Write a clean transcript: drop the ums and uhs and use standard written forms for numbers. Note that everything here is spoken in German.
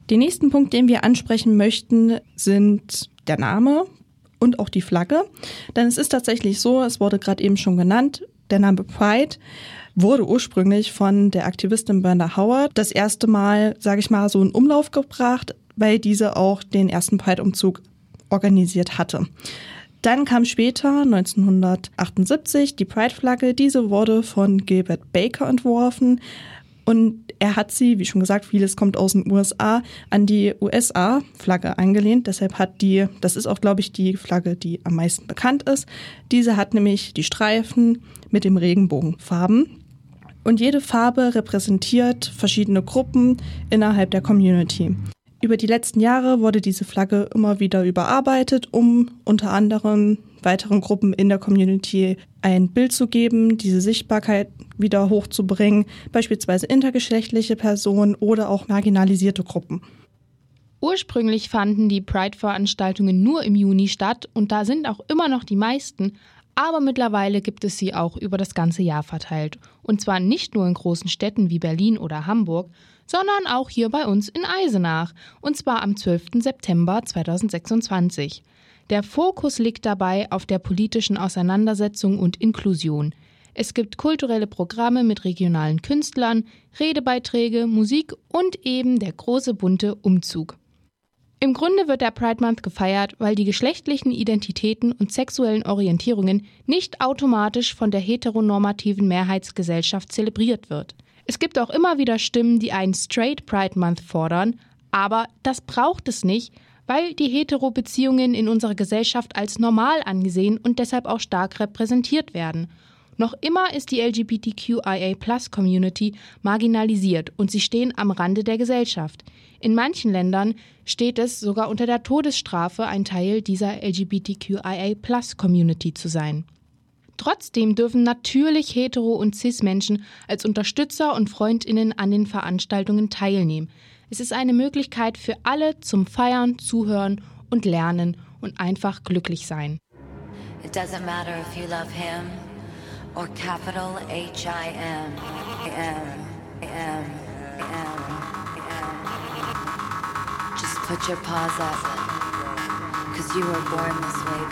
Den nächsten Punkt, den wir ansprechen möchten, sind der Name und auch die Flagge. Denn es ist tatsächlich so, es wurde gerade eben schon genannt, der Name Pride wurde ursprünglich von der Aktivistin Brenda Howard das erste Mal, sage ich mal, so in Umlauf gebracht, weil diese auch den ersten Pride-Umzug organisiert hatte. Dann kam später, 1978, die Pride-Flagge. Diese wurde von Gilbert Baker entworfen und er hat sie, wie schon gesagt, vieles kommt aus den USA, an die USA-Flagge angelehnt. Deshalb das ist auch, glaube ich, die Flagge, die am meisten bekannt ist. Diese hat nämlich die Streifen mit dem Regenbogenfarben. Und jede Farbe repräsentiert verschiedene Gruppen innerhalb der Community. Über die letzten Jahre wurde diese Flagge immer wieder überarbeitet, um unter anderem weiteren Gruppen in der Community ein Bild zu geben, diese Sichtbarkeit wieder hochzubringen, beispielsweise intergeschlechtliche Personen oder auch marginalisierte Gruppen. Ursprünglich fanden die Pride-Veranstaltungen nur im Juni statt und da sind auch immer noch die meisten, aber mittlerweile gibt es sie auch über das ganze Jahr verteilt. Und zwar nicht nur in großen Städten wie Berlin oder Hamburg, sondern auch hier bei uns in Eisenach, und zwar am 12. September 2026. Der Fokus liegt dabei auf der politischen Auseinandersetzung und Inklusion. Es gibt kulturelle Programme mit regionalen Künstlern, Redebeiträge, Musik und eben der große bunte Umzug. Im Grunde wird der Pride Month gefeiert, weil die geschlechtlichen Identitäten und sexuellen Orientierungen nicht automatisch von der heteronormativen Mehrheitsgesellschaft zelebriert wird. Es gibt auch immer wieder Stimmen, die einen Straight Pride Month fordern, aber das braucht es nicht, weil die Hetero-Beziehungen in unserer Gesellschaft als normal angesehen und deshalb auch stark repräsentiert werden. Noch immer ist die LGBTQIA+-Community marginalisiert und sie stehen am Rande der Gesellschaft. In manchen Ländern steht es sogar unter der Todesstrafe, ein Teil dieser LGBTQIA+-Community zu sein. Trotzdem dürfen natürlich hetero- und cis-Menschen als Unterstützer und FreundInnen an den Veranstaltungen teilnehmen. Es ist eine Möglichkeit für alle zum Feiern, Zuhören und Lernen und einfach glücklich sein. It doesn't matter if you love him or capital H-I-M. Just put your paws up, 'cause you were born this way,